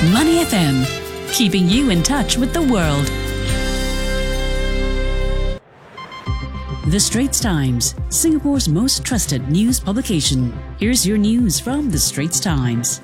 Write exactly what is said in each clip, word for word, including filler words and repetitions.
Money F M, keeping you in touch with the world. The Straits Times, Singapore's most trusted news publication. Here's your news from The Straits Times.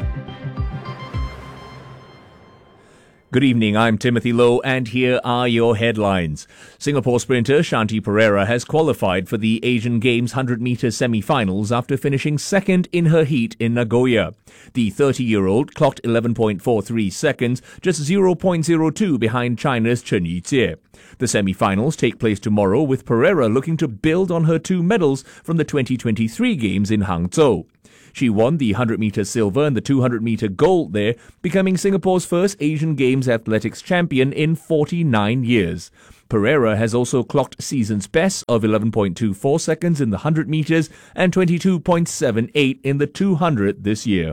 Good evening, I'm Timothy Low, and here are your headlines. Singapore sprinter Shanti Pereira has qualified for the Asian Games one hundred metre semi-finals after finishing second in her heat in Nagoya. The thirty-year-old clocked eleven point four three seconds, just zero point zero two behind China's Chen Yijie. The semi-finals take place tomorrow, with Pereira looking to build on her two medals from the twenty twenty-three Games in Hangzhou. She won the one hundred metre silver and the two hundred metre gold there, becoming Singapore's first Asian Games athletics champion in forty-nine years. Pereira has also clocked season's best of eleven point two four seconds in the one hundred metres and twenty-two point seven eight in the two hundred this year.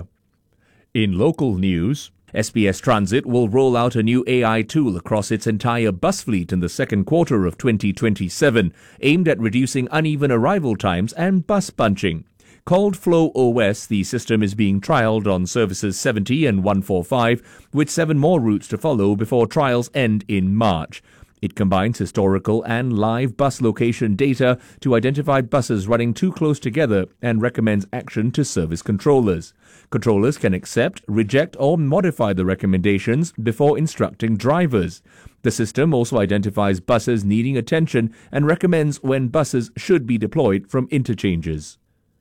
In local news, S B S Transit will roll out a new A I tool across its entire bus fleet in the second quarter of twenty twenty-seven, aimed at reducing uneven arrival times and bus bunching. Called Flow O S, the system is being trialled on services seventy and one forty-five, with seven more routes to follow before trials end in March. It combines historical and live bus location data to identify buses running too close together and recommends action to service controllers. Controllers can accept, reject or modify the recommendations before instructing drivers. The system also identifies buses needing attention and recommends when buses should be deployed from interchanges.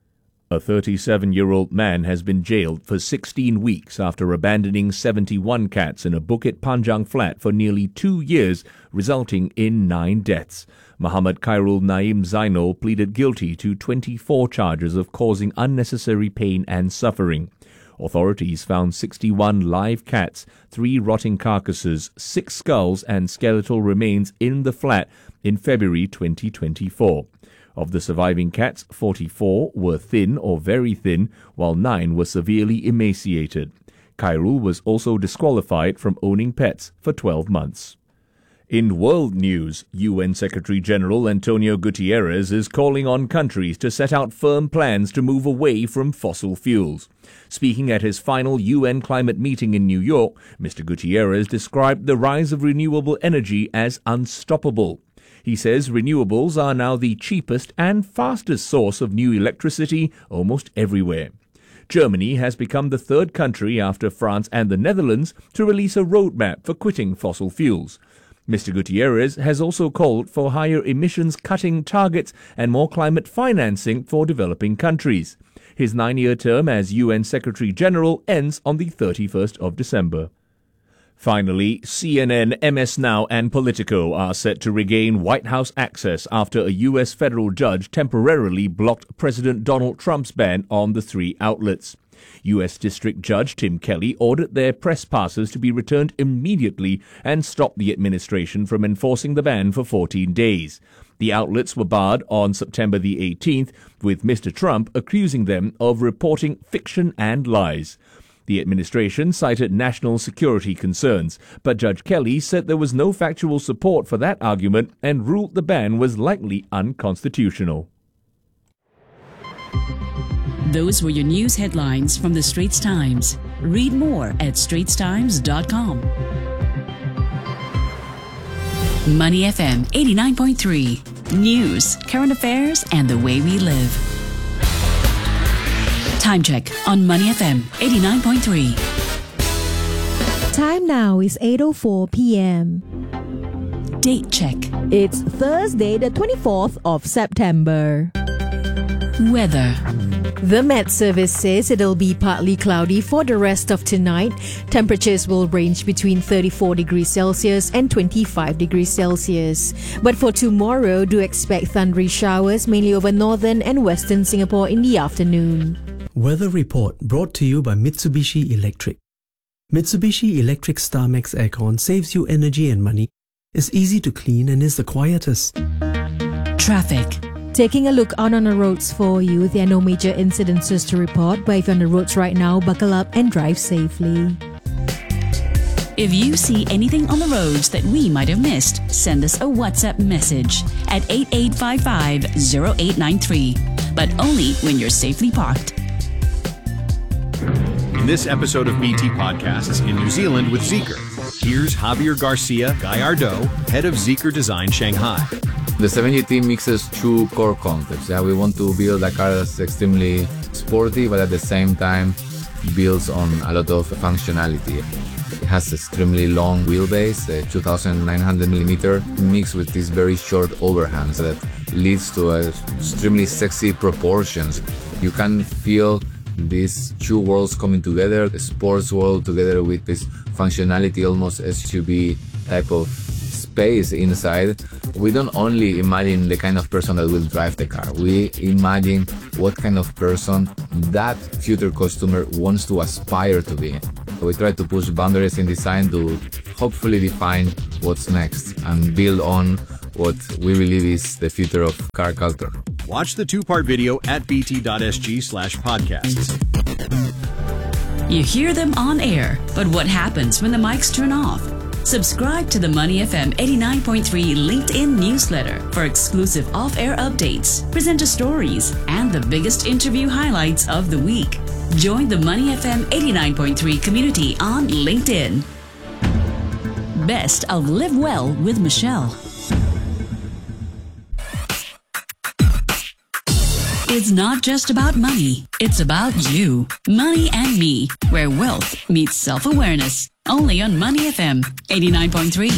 A thirty-seven-year-old man has been jailed for sixteen weeks after abandoning seventy-one cats in a Bukit Panjang flat for nearly two years, resulting in nine deaths. Muhammad Khairul Naim Zainal pleaded guilty to twenty-four charges of causing unnecessary pain and suffering. Authorities found sixty-one live cats, three rotting carcasses, six skulls and skeletal remains in the flat in February twenty twenty-four. Of the surviving cats, forty-four were thin or very thin, while nine were severely emaciated. Khairul was also disqualified from owning pets for twelve months. In world news, U N Secretary-General Antonio Guterres is calling on countries to set out firm plans to move away from fossil fuels. Speaking at his final U N climate meeting in New York, Mister Guterres described the rise of renewable energy as unstoppable. He says renewables are now the cheapest and fastest source of new electricity almost everywhere. Germany has become the third country after France and the Netherlands to release a roadmap for quitting fossil fuels. Mister Guterres has also called for higher emissions cutting targets and more climate financing for developing countries. His nine-year term as U N Secretary-General ends on the thirty-first of December. Finally, C N N, M S Now and Politico are set to regain White House access after a U S federal judge temporarily blocked President Donald Trump's ban on the three outlets. U S District Judge Tim Kelly ordered their press passes to be returned immediately and stopped the administration from enforcing the ban for fourteen days. The outlets were barred on September the eighteenth, with Mister Trump accusing them of reporting fiction and lies. The administration cited national security concerns, but Judge Kelly said there was no factual support for that argument and ruled the ban was likely unconstitutional. Those were your news headlines from The Straits Times. Read more at straits times dot com. Money F M eighty-nine point three. News, current affairs, and the way we live. Time check on Money F M eighty-nine point three. Time now is eight oh four p.m. Date check. It's Thursday, the twenty-fourth of September. Weather. The Met Service says it'll be partly cloudy for the rest of tonight. Temperatures will range between thirty-four degrees Celsius and twenty-five degrees Celsius. But for tomorrow, do expect thundery showers mainly over northern and western Singapore in the afternoon. Weather report brought to you by Mitsubishi Electric. Mitsubishi Electric StarMax Aircon saves you energy and money, is easy to clean and is the quietest. Traffic. Taking a look out on the roads for you, there are no major incidences to report, but if you're on the roads right now, buckle up and drive safely. If you see anything on the roads that we might have missed, send us a WhatsApp message at eight eight five five zero eight nine three, but only when you're safely parked. in this episode of B T Podcasts in New Zealand with Zeekr. Here's Javier Garcia Gallardo, head of Zeekr Design Shanghai. The seven G T mixes two core concepts. Yeah, we want to build a car that's extremely sporty, but at the same time builds on a lot of functionality. It has extremely long wheelbase, uh, two thousand nine hundred millimeter, mixed with these very short overhangs that leads to uh, extremely sexy proportions. You can feel these two worlds coming together, the sports world together with this functionality, almost S U V type of space inside. We don't only imagine the kind of person that will drive the car. We imagine what kind of person that future customer wants to aspire to be. We try to push boundaries in design to hopefully define what's next and build on what we believe is the future of car culture. Watch the two-part video at bt.sg slash podcasts. You hear them on air, but what happens when the mics turn off? Subscribe to the Money F M eighty-nine point three LinkedIn newsletter for exclusive off-air updates, presenter stories, and the biggest interview highlights of the week. Join the Money F M eighty-nine point three community on LinkedIn. Best of Live Well with Michelle. It's not just about money, it's about you. Money and Me, where wealth meets self-awareness. Only on Money F M eighty-nine point three.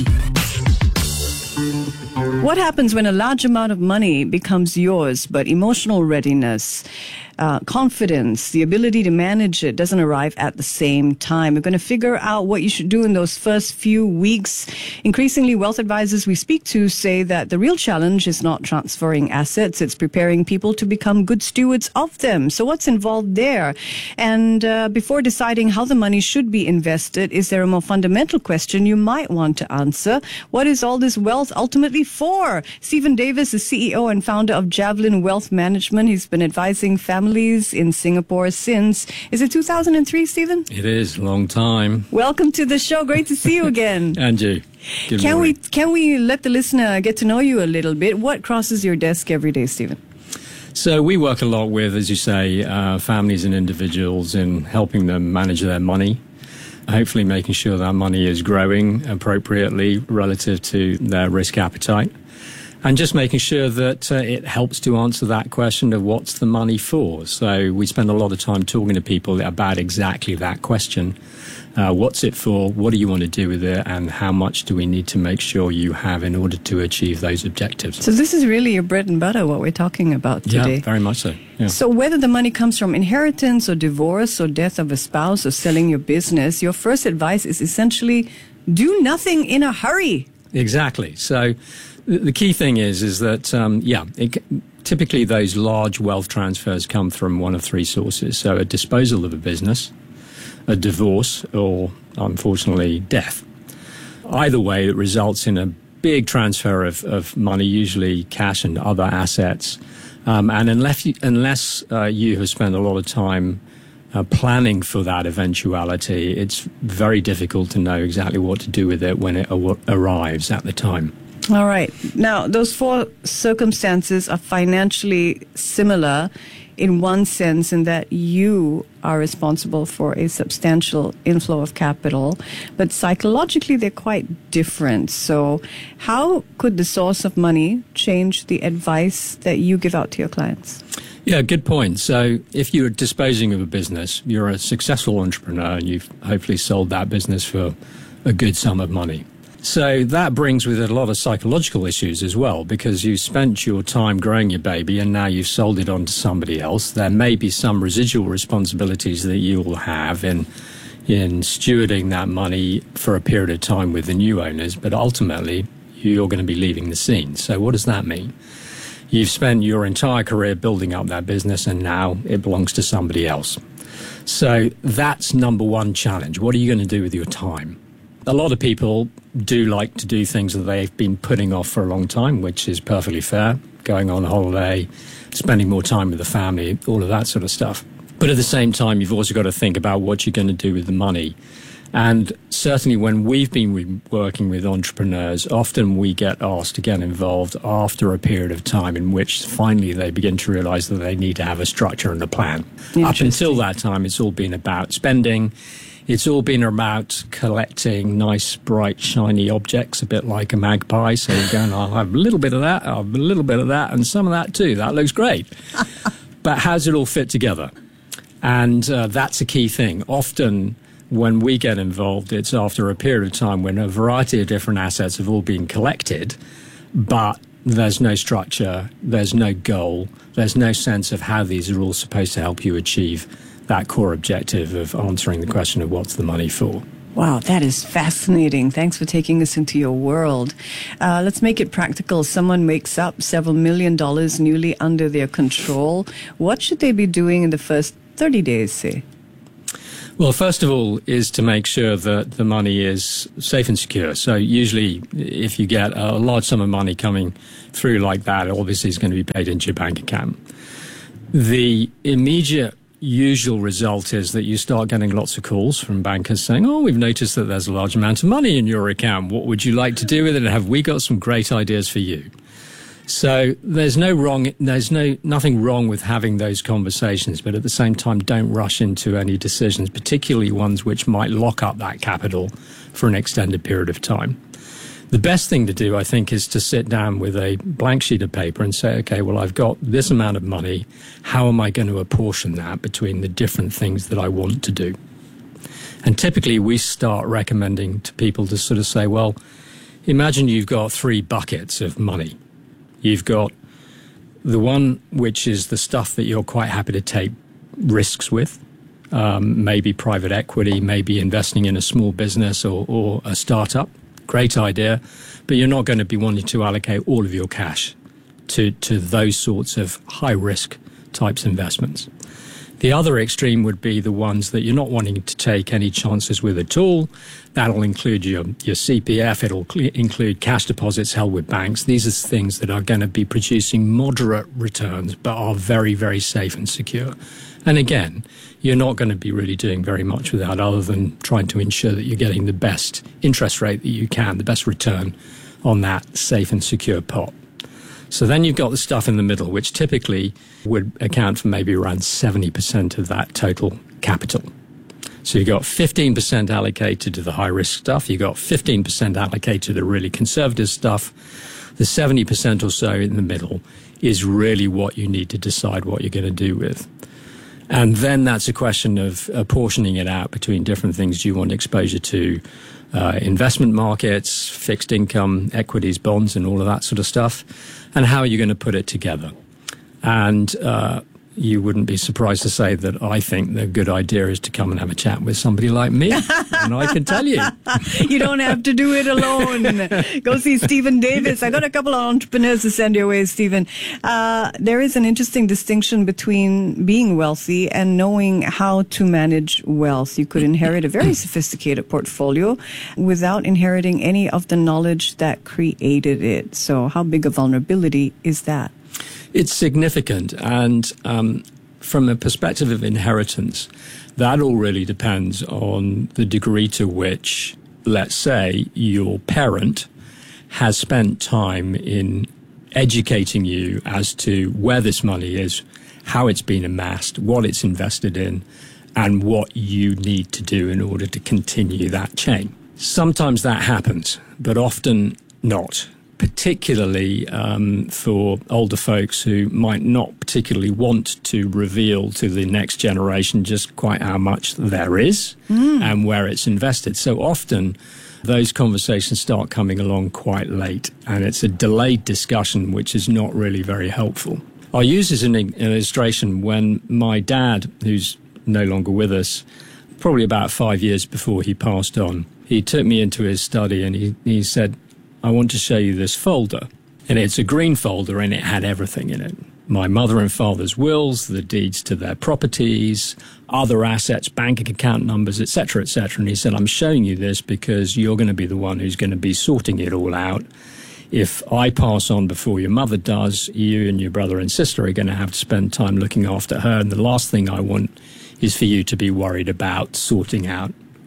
What happens when a large amount of money becomes yours, but emotional readiness, uh, confidence, the ability to manage it doesn't arrive at the same time? We're going to figure out what you should do in those first few weeks. Increasingly, wealth advisors we speak to say that the real challenge is not transferring assets, it's preparing people to become good stewards of them. So what's involved there? And uh, before deciding how the money should be invested, is there a more fundamental question you might want to answer? What is all this wealth ultimately for? Stephen Davis is C E O and founder of Javelin Wealth Management. He's been advising families in Singapore since, is it two thousand three, Stephen? It is, a long time. Welcome to the show. Great to see you again. And you. Good can morning. we can we let the listener get to know you a little bit? What crosses your desk every day, Stephen? So we work a lot with, as you say, uh, families and individuals in helping them manage their money, hopefully making sure that money is growing appropriately relative to their risk appetite, and just making sure that uh, it helps to answer that question of what's the money for. So we spend a lot of time talking to people about exactly that question. Uh, what's it for? What do you want to do with it? And how much do we need to make sure you have in order to achieve those objectives? So this is really your bread and butter, what we're talking about today. Yeah, very much so. Yeah. So whether the money comes from inheritance or divorce or death of a spouse or selling your business, your first advice is essentially do nothing in a hurry. Exactly. So th- the key thing is, is that, um, yeah, it, typically those large wealth transfers come from one of three sources. So a disposal of a business, a divorce, or unfortunately death. Either way, it results in a big transfer of, of money, usually cash and other assets. Um, and unless you, unless uh, you have spent a lot of time uh, planning for that eventuality, it's very difficult to know exactly what to do with it when it a- arrives at the time. All right. Now, those four circumstances are financially similar in one sense, in that you are responsible for a substantial inflow of capital, but psychologically they're quite different. So how could the source of money change the advice that you give out to your clients? Yeah, good point. So if you're disposing of a business, you're a successful entrepreneur and you've hopefully sold that business for a good sum of money. So that brings with it a lot of psychological issues as well, because you spent your time growing your baby and now you've sold it on to somebody else. There may be some residual responsibilities that you will have in in stewarding that money for a period of time with the new owners, but ultimately you're going to be leaving the scene. So what does that mean? You've spent your entire career building up that business and now it belongs to somebody else. So that's number one challenge. What are you going to do with your time? A lot of people do like to do things that they've been putting off for a long time, which is perfectly fair. Going on holiday, spending more time with the family, all of that sort of stuff. But at the same time, you've also got to think about what you're going to do with the money And certainly when we've been re- working with entrepreneurs, often we get asked to get involved after a period of time in which finally they begin to realize that they need to have a structure and a plan. Up until that time, it's all been about spending. It's all been about collecting nice, bright, shiny objects, a bit like a magpie. So you're going, I'll have a little bit of that, I'll have a little bit of that, and some of that too. That looks great. But how does it all fit together? And uh, that's a key thing. Often when we get involved, it's after a period of time when a variety of different assets have all been collected, but there's no structure, there's no goal, there's no sense of how these are all supposed to help you achieve that core objective of answering the question of what's the money for. Wow, that is fascinating. Thanks for taking us into your world. Uh, let's make it practical. Someone wakes up several million dollars newly under their control. What should they be doing in the first thirty days, say? Well, first of all, is to make sure that the money is safe and secure. So usually if you get a large sum of money coming through like that, obviously it's going to be paid into your bank account. The immediate usual result is that you start getting lots of calls from bankers saying, oh, we've noticed that there's a large amount of money in your account. What would you like to do with it? And have we got some great ideas for you? So there's no wrong, there's no nothing wrong with having those conversations, but at the same time, don't rush into any decisions, particularly ones which might lock up that capital for an extended period of time. The best thing to do, I think, is to sit down with a blank sheet of paper and say, okay, well, I've got this amount of money. How am I going to apportion that between the different things that I want to do? And typically we start recommending to people to sort of say, well, imagine you've got three buckets of money. You've got the one which is the stuff that you're quite happy to take risks with, um, maybe private equity, maybe investing in a small business or, or a startup. Great idea, but you're not going to be wanting to allocate all of your cash to, to those sorts of high-risk types of investments. The other extreme would be the ones that you're not wanting to take any chances with at all. That'll include your, your C P F. It'll cl- include cash deposits held with banks. These are things that are going to be producing moderate returns, but are very, very safe and secure. And again, you're not going to be really doing very much with that other than trying to ensure that you're getting the best interest rate that you can, the best return on that safe and secure pot. So then you've got the stuff in the middle, which typically would account for maybe around seventy percent of that total capital. So you've got fifteen percent allocated to the high-risk stuff. You've got fifteen percent allocated to the really conservative stuff. The seventy percent or so in the middle is really what you need to decide what you're going to do with. And then that's a question of apportioning it out between different things. Do you want exposure to uh, investment markets, fixed income, equities, bonds, and all of that sort of stuff? And how are you going to put it together? And uh, you wouldn't be surprised to say that I think the good idea is to come and have a chat with somebody like me. And I can tell you. You don't have to do it alone. Go see Stephen Davis. I got a couple of entrepreneurs to send your way, Stephen. Uh, there is an interesting distinction between being wealthy and knowing how to manage wealth. You could inherit a very sophisticated portfolio without inheriting any of the knowledge that created it. So how big a vulnerability is that? It's significant, and um, from a perspective of inheritance, that all really depends on the degree to which, let's say, your parent has spent time in educating you as to where this money is, how it's been amassed, what it's invested in, and what you need to do in order to continue that chain. Sometimes that happens, but often not. Particularly um, for older folks who might not particularly want to reveal to the next generation just quite how much there is mm. and where it's invested. So often those conversations start coming along quite late, and it's a delayed discussion which is not really very helpful. I'll use as an illustration when my dad, who's no longer with us, probably about five years before he passed on, he took me into his study and he, he said, I want to show you this folder. And it's a green folder and it had everything in it. My mother and father's wills, the deeds to their properties, other assets, bank account numbers, et cetera, et cetera. And he said, I'm showing you this because you're going to be the one who's going to be sorting it all out. If I pass on before your mother does, you and your brother and sister are going to have to spend time looking after her. And the last thing I want is for you to be worried about sorting out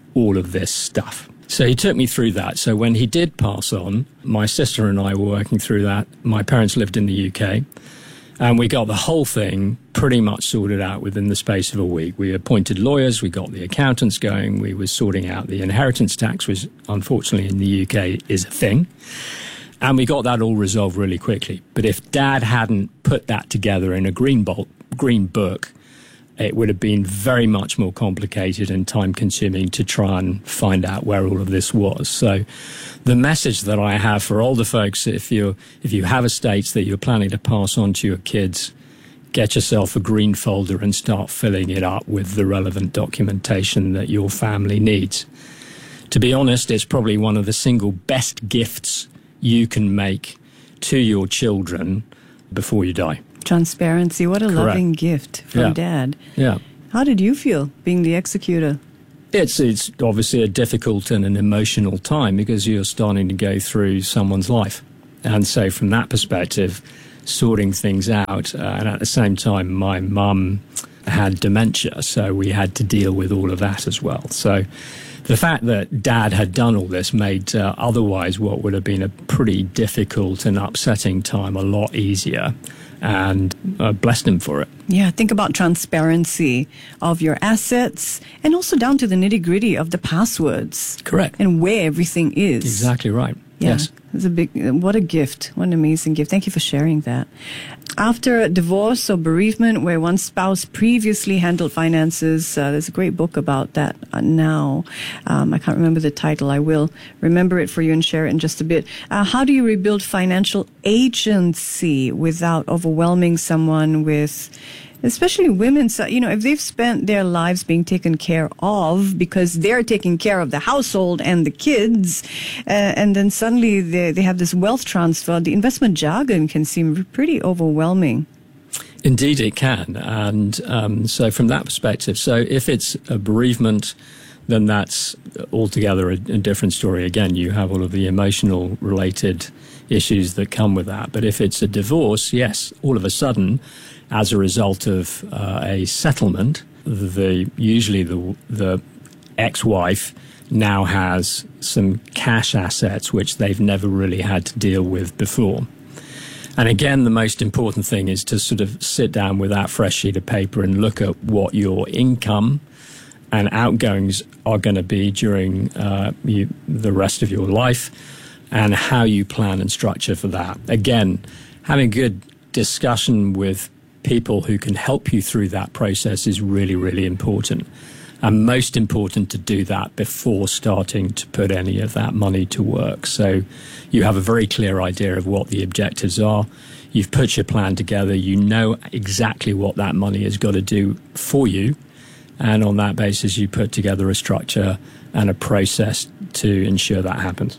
all of this stuff. So he took me through that. So when he did pass on, my sister and I were working through that. My parents lived in the U K, and we got the whole thing pretty much sorted out within the space of a week. We appointed lawyers, we got the accountants going, we were sorting out the inheritance tax, which unfortunately in the U K is a thing. And we got that all resolved really quickly. But if Dad hadn't put that together in a green, bolt, green book, it would have been very much more complicated and time-consuming to try and find out where all of this was. So the message that I have for older folks, if you if you have estates that you're planning to pass on to your kids, get yourself a green folder and start filling it up with the relevant documentation that your family needs. To be honest, it's probably one of the single best gifts you can make to your children before you die. Transparency. What a Correct. loving gift from Yeah. Dad. Yeah. How did you feel being the executor? It's it's obviously a difficult and an emotional time because you're starting to go through someone's life. And so from that perspective, sorting things out. Uh, and at the same time, my mum had dementia, so we had to deal with all of that as well. So the fact that Dad had done all this made uh, otherwise what would have been a pretty difficult and upsetting time a lot easier. And uh, blessed him for it. Yeah, think about transparency of your assets and also down to the nitty-gritty of the passwords. Correct. And where everything is. Exactly right. Yeah, Yes. it's a big, what a gift. What an amazing gift. Thank you for sharing that. After a divorce or bereavement where one spouse previously handled finances, uh, there's a great book about that uh, now. Um, I can't remember the title. I will remember it for you and share it in just a bit. Uh, how do you rebuild financial agency without overwhelming someone with, especially women, so, you know, if they've spent their lives being taken care of because they're taking care of the household and the kids, uh, and then suddenly they, they have this wealth transfer, the investment jargon can seem pretty overwhelming. Indeed, it can. And um, so from that perspective, so if it's a bereavement, then that's altogether a, a different story. Again, you have all of the emotional related issues that come with that. But if it's a divorce, yes, all of a sudden, as a result of uh, a settlement, the usually the the ex-wife now has some cash assets which they've never really had to deal with before. And again, the most important thing is to sort of sit down with that fresh sheet of paper and look at what your income and outgoings are going to be during uh, you, the rest of your life and how you plan and structure for that. Again, having a good discussion with people who can help you through that process is really, really important. And most important to do that before starting to put any of that money to work. So you have a very clear idea of what the objectives are. You've put your plan together. You know exactly what that money has got to do for you. And on that basis, you put together a structure and a process to ensure that happens.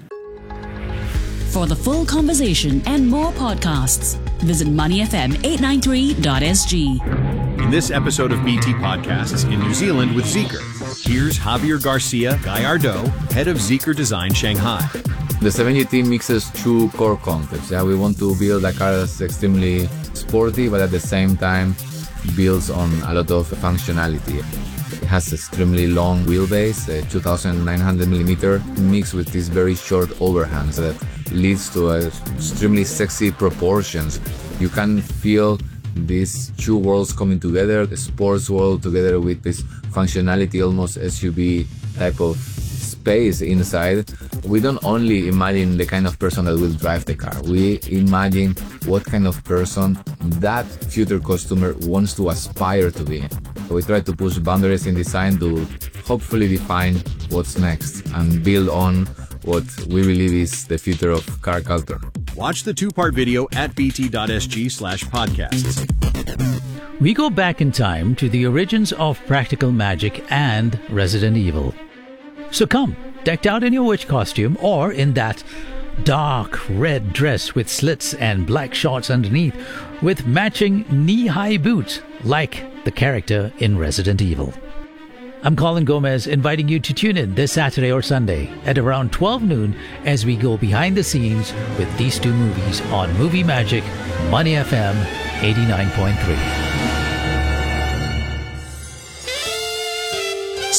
For the full conversation and more podcasts, visit money f m eight nine three dot s g. In this episode of B T Podcasts in New Zealand with Zeekr, here's Javier Garcia Gallardo, head of Zeekr Design Shanghai. The seven G T mixes two core concepts. Yeah, we want to build a car that's extremely sporty, but at the same time builds on a lot of functionality. It has extremely long wheelbase, uh, two thousand nine hundred millimeter, mixed with these very short overhangs that leads to uh, extremely sexy proportions. You can feel these two worlds coming together, the sports world together with this functionality, almost S U V type of space inside. We don't only imagine the kind of person that will drive the car. We imagine what kind of person that future customer wants to aspire to be. We try to push boundaries in design to hopefully define what's next and build on what we believe is the future of car culture. Watch the two-part video at bt.sg slash podcasts. We go back in time to the origins of Practical Magic and Resident Evil. So come, decked out in your witch costume or in that dark red dress with slits and black shorts underneath with matching knee-high boots like the character in Resident Evil. I'm Colin Gomez, inviting you to tune in this Saturday or Sunday at around twelve noon as we go behind the scenes with these two movies on Movie Magic, Money F M eighty-nine point three.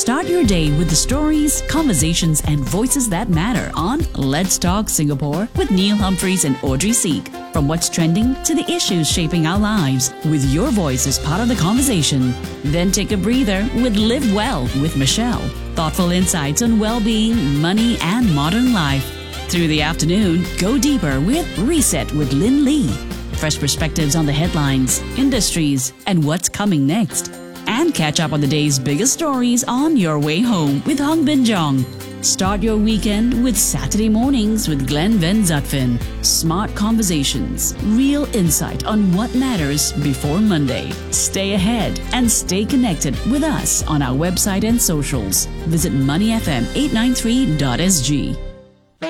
Start your day with the stories, conversations, and voices that matter on Let's Talk Singapore with Neil Humphreys and Audrey Seek. From what's trending to the issues shaping our lives, with your voice as part of the conversation. Then take a breather with Live Well with Michelle. Thoughtful insights on well-being, money, and modern life. Through the afternoon, go deeper with Reset with Lynn Lee. Fresh perspectives on the headlines, industries, and what's coming next. And catch up on the day's biggest stories on your way home with Hong Bin Jong. Start your weekend with Saturday Mornings with Glenn Van Zutphen. Smart conversations, real insight on what matters before Monday. Stay ahead and stay connected with us on our website and socials. Visit money f m eight nine three dot s g.